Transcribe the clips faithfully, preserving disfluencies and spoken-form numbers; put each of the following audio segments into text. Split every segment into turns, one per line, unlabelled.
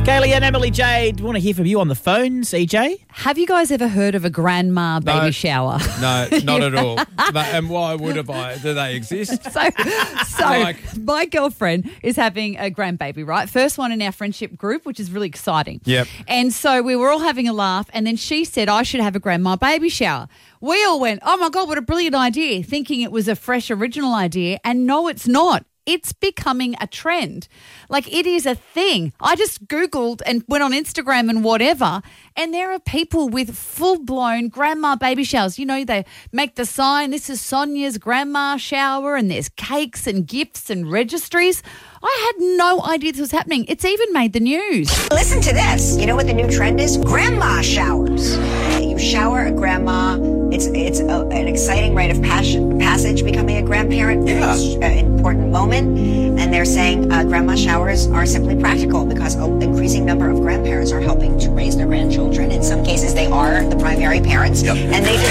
Kaylee and Emily Jade, want to hear from you on the phone, C J?
Have you guys ever heard of a grandma baby
No.
shower?
No, not at all. But- and why would have I? Do they exist?
So, so
Like-
my girlfriend is having a grandbaby, right? First one in our friendship group, which is really exciting.
Yep.
And so we were all having a laugh, and then she said I should have a grandma baby shower. We all went, oh my God, what a brilliant idea, thinking it was a fresh, original idea. And no, it's not. It's becoming a trend. Like, it is a thing. I just Googled and went on Instagram and whatever, and there are people with full-blown grandma baby showers. You know, they make the sign, this is Sonia's grandma shower, and there's cakes and gifts and registries. I had no idea this was happening. It's even made the news.
Listen to this. You know what the new trend is? Grandma showers. You shower a grandma. It's it's a, an exciting rite of passion, passage becoming a grandparent.
Yeah.
It's an important moment. And they're saying uh, grandma showers are simply practical because an increasing number of grandparents are helping to raise their grandchildren. In some cases, they are the primary parents.
Yep.
And they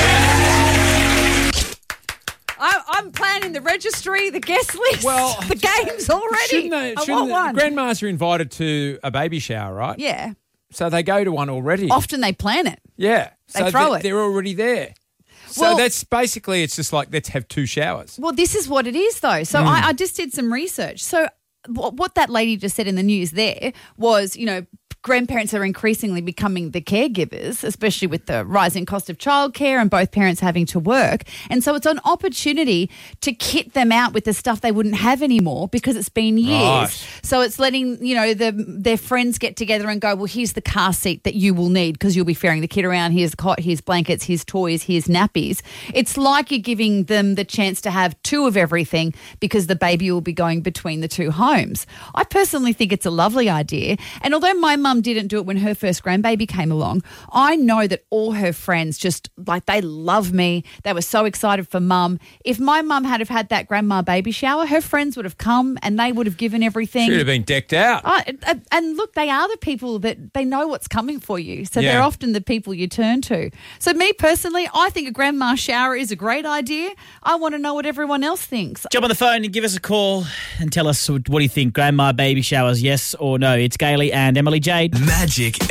do.
I, I'm planning the registry, the guest list,
Well,
the games already.
Shouldn't they?
I
Shouldn't
want one.
the, grandmas are invited to a baby shower, right?
Yeah.
So they go to one already.
Often they plan it.
Yeah.
They
So
throw
they're,
it.
they're already there. So
Well-
that's basically, it's just like, let's have two showers.
Well, this is what it is, though. So I, I just did some research. So wh- what that lady just said in the news there was, you know, grandparents are increasingly becoming the caregivers, especially with the rising cost of childcare and both parents having to work. And so it's an opportunity to kit them out with the stuff they wouldn't have anymore because it's been years.
Right.
So it's letting, you know, the, their friends get together and go, well, here's the car seat that you will need because you'll be ferrying the kid around. Here's the cot, here's blankets, here's toys, here's nappies. It's like you're giving them the chance to have two of everything because the baby will be going between the two homes. I personally think it's a lovely idea. And although my mum didn't do it when her first grandbaby came along, I know that all her friends just, like, they love me. They were so excited for mum. If my mum had have had that grandma baby shower, her friends would have come and they would have given everything.
Should have been decked out.
Oh, and- and look, they are the people that they know what's coming for you. So
Yeah.
they're often the people you turn to. So me personally, I think a grandma shower is a great idea. I want to know what everyone else thinks.
Jump on the phone and give us a call and tell us what do you think, grandma baby showers, yes or no. It's Kaylee and Emily Jade.
Magic